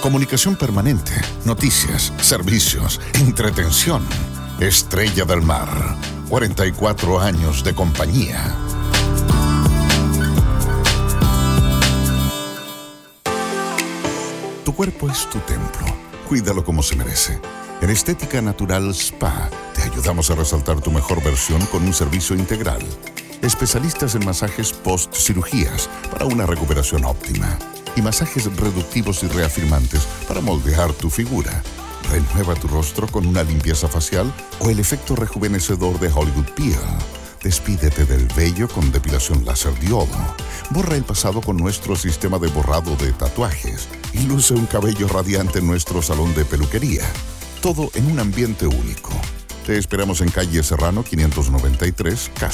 Comunicación permanente, noticias, servicios, entretención. Estrella del Mar, 44 años de compañía. Tu cuerpo es tu templo. Cuídalo como se merece. En Estética Natural Spa te ayudamos a resaltar tu mejor versión con un servicio integral. Especialistas en masajes post-cirugías para una recuperación óptima. Y masajes reductivos y reafirmantes para moldear tu figura. Renueva tu rostro con una limpieza facial o el efecto rejuvenecedor de Hollywood Peel. Despídete del vello con depilación láser diodo. Borra el pasado con nuestro sistema de borrado de tatuajes. Y luce un cabello radiante en nuestro salón de peluquería. Todo en un ambiente único. Te esperamos en calle Serrano 593,